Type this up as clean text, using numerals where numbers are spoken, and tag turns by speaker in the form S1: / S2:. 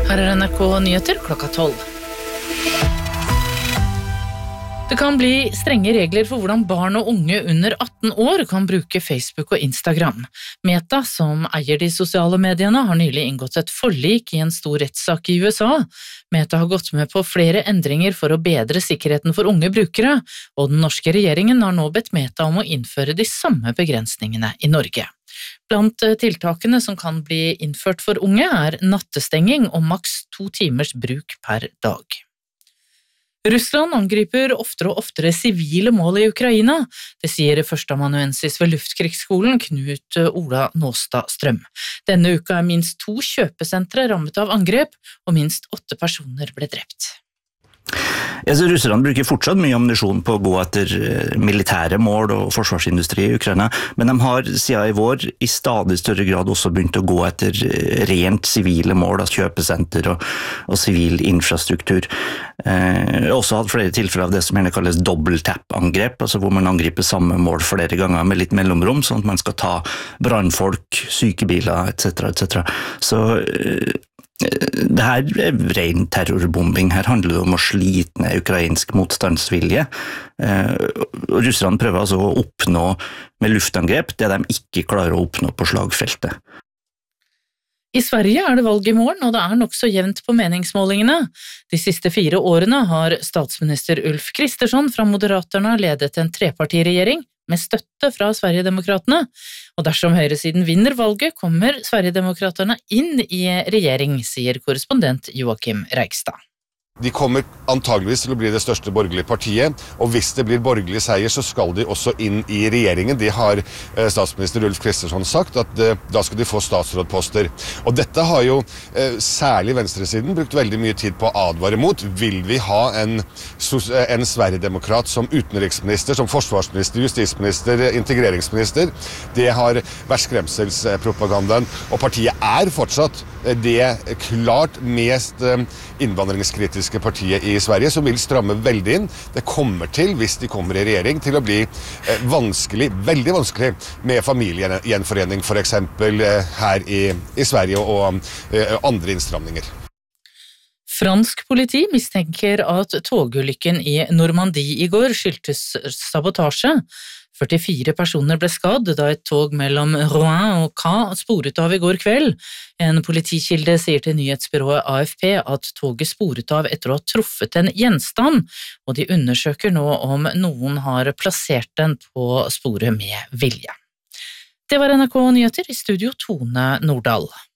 S1: Her NRK Nyheter klokka 12. Det kan bli strenge regler for hvordan barn og unge under 18 år kan bruke Facebook og Instagram. Meta, som eier de sosiale mediene, har nylig inngått et forlik i en stor rettssak i USA. Meta har gått med på flere endringer for å bedre sikkerheten for unge brukere, og den norske regjeringen har nå bedt Meta om å innføre de samme begrensningene i Norge. Blant tiltakene som kan bli innført for unge er nattestenging og maks 2 timers bruk per dag. Russland angriper oftere og oftere sivile mål i Ukraina, det sier førsteamanuensis ved Luftkrigsskolen Knut Ola Nåstad Strøm. Denne uka er minst 2 kjøpesentre rammet av angrep, og minst 8 personer ble drept.
S2: Russerne bruker fortsatt mye ammunisjon på å gå etter militære mål og forsvarsindustri i Ukraina, men de har siden i vår i stadig større grad også begynt å gå etter rent sivile mål, kjøpesenter og sivil infrastruktur. Også hatt flere tilfeller av det som gjerne kalles dobbeltap-angrep, altså hvor man angriper samme mål flere ganger med litt mellomrom, sånn at man skal ta brannfolk, sykebiler, etc. Så det her er ren terrorbombing. Her handler det om å slite ned ukrainsk motstandsvilje. Russerne prøver altså å oppnå med luftangrep det de ikke klarer å oppnå på slagfeltet.
S1: I Sverige er det valg i morgen, og det er nok så jevnt på meningsmålingene. De siste 4 årene har statsminister Ulf Kristersson fra Moderaterna ledet en trepartiregjering med støtte fra Sverigedemokraterne, og dersom høyresiden vinner valget, kommer Sverigedemokraterne inn i regjering, sier korrespondent Joakim Reigstad.
S3: De kommer antageligvis til å bli det største borgerlige partiet, og hvis det blir borgerlig seier, så skal de også inn i regjeringen. Det har statsminister Ulf Kristersson sagt, at da skal de få statsrådposter. Og dette har jo særlig venstresiden brukt veldig mye tid på å advare mot. Vil vi ha en Sverigedemokrat som utenriksminister, som forsvarsminister, justisminister, integreringsminister? Det har vært skremselspropagandaen, og partiet er fortsatt det klart mest innvandringskritiske partiet i Sverige, som vil stramme veldig inn. Det kommer til, hvis de kommer i regjering, til å bli vanskelig, veldig vanskelig med familiegjenforening, for eksempel her i Sverige, og andre innstramninger.
S1: Fransk politi mistenker at togulykken i Normandie i går skyldtes sabotasje. 44 personer ble skadd da et tog mellom Rouen og Caen sporet av i går kveld. En politikilde sier til nyhetsbyrået AFP at toget sporet av etter å ha truffet en gjenstand, og de undersøker nå om noen har plassert den på sporet med vilje. Det var NRK Nyheter, i studio Tone Nordahl.